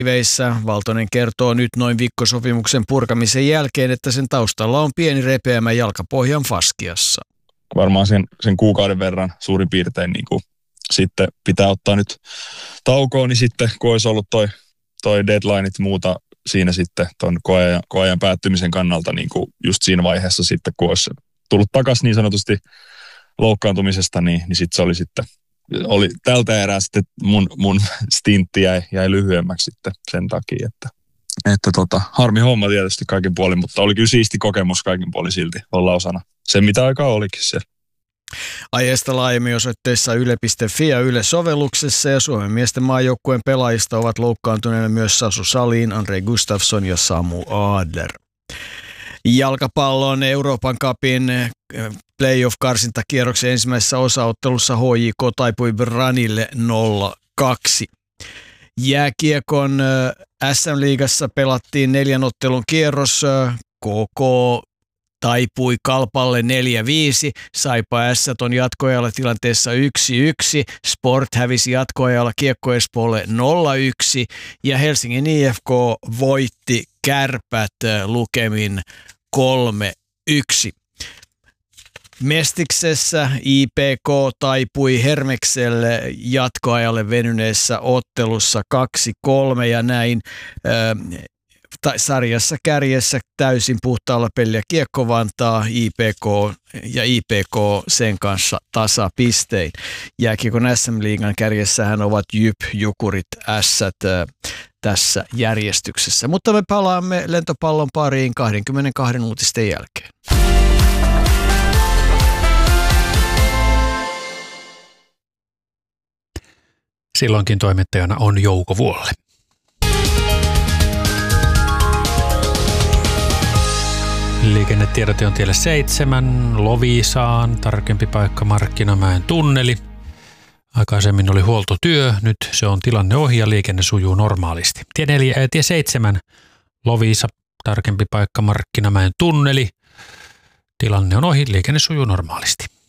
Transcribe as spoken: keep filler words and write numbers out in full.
Veissä Valtonen kertoo nyt noin viikkosopimuksen purkamisen jälkeen, että sen taustalla on pieni repeämä jalkapohjan faskiassa. Varmaan sen, sen kuukauden verran suurin piirtein niin kuin sitten pitää ottaa nyt taukoon, niin sitten kun olisi ollut toi, toi deadlineit ja muuta siinä sitten tuon koeajan, koeajan päättymisen kannalta niin kuin just siinä vaiheessa sitten, kun olisi tullut takaisin niin sanotusti loukkaantumisesta, niin, niin sitten se oli sitten, oli tältä erää sitten mun, mun stintti jäi, jäi lyhyemmäksi sitten sen takia, että, että tota, harmi homma tietysti kaikin puolin, mutta oli kyllä siisti kokemus kaikin puolin silti olla osana sen, mitä aikaa olikin siellä. Aiheesta laajemmin osoitteessa yle piste fi ja Yle-sovelluksessa, ja Suomen miesten maajoukkueen pelaajista ovat loukkaantuneena myös Sasu Salin, Andrei Gustafsson ja Samu Adler. Jalkapallon Euroopan cupin playoff-karsintakierroksen ensimmäisessä osaottelussa H J K taipui Branille nolla kaksi. Jääkiekon S M-liigassa pelattiin neljän ottelun kierros. K K taipui Kalpalle neljä viisi, Saipa Ässät on jatkoajalla tilanteessa yksi yksi, Sport hävisi jatkoajalla Kiekko Espoolle nolla yksi ja Helsingin I F K voitti Kärpät lukemin kolme yksi. Mestiksessä I P K taipui Hermekselle jatkoajalle venyneessä ottelussa kaksi kolme ja näin äh, sarjassa kärjessä täysin puhtaalla pelillä Kiekko Vantaa, I P K ja I P K sen kanssa tasapistein. Jääkiekon S M-liigan kärjessähän ovat Jyp, Jukurit, Ässät äh, tässä järjestyksessä. Mutta me palaamme lentopallon pariin kaksikymmentäkaksi uutisten jälkeen. Silloinkin toimittajana on Jouko Vuolle. Liikennetiedote on tielle seitsemän, Loviisaan, tarkempi paikka Markkinamäen tunneli. Aikaisemmin oli huoltotyö, nyt se on tilanne ohi ja liikenne sujuu normaalisti. Tie, neljä, äh, tie seitsemän, Loviisa, tarkempi paikka Markkinamäen tunneli. Tilanne on ohi, liikenne sujuu normaalisti.